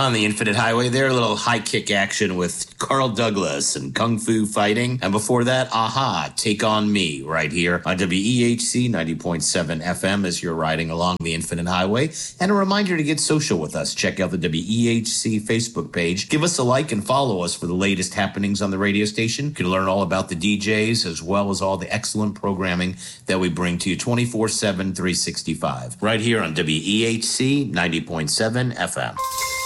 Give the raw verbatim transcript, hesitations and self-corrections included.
On the Infinite Highway there, a little high kick action with Carl Douglas and Kung Fu Fighting. And before that, Aha, Take On Me, right here on W E H C ninety point seven F M as you're riding along the Infinite Highway. And a reminder to get social with us. Check out the W E H C Facebook page. Give us a like and follow us for the latest happenings on the radio station. You can learn all about the D Js as well as all the excellent programming that we bring to you twenty-four seven, three sixty-five. Right here on W E H C ninety point seven F M.